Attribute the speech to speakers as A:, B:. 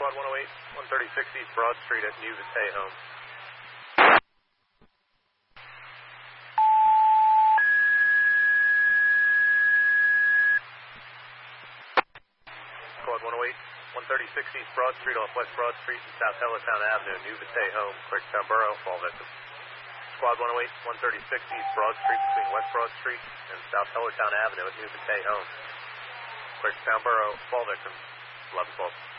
A: Squad 108, 136 East Broad Street at New Vitae Home. Squad 108, 136 East Broad Street off West Broad Street and South Hellertown Avenue, New Vitae Home, Quakertown Borough, fall victim. Squad 108, 136 East Broad Street between West Broad Street and South Hellertown Avenue at New Vitae Home, Quakertown Borough, fall victim, 1112.